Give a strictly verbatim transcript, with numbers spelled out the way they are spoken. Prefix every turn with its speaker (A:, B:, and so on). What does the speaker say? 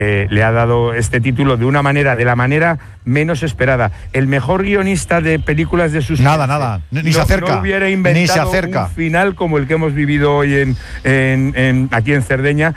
A: Eh, le ha dado este título de una manera, de la manera menos esperada. El mejor guionista de películas de suspense.
B: Nada, nada, ni
A: no,
B: se acerca.
A: No hubiera inventado
B: ni se acerca.
A: un final como el que hemos vivido hoy en, en, en aquí en Cerdeña.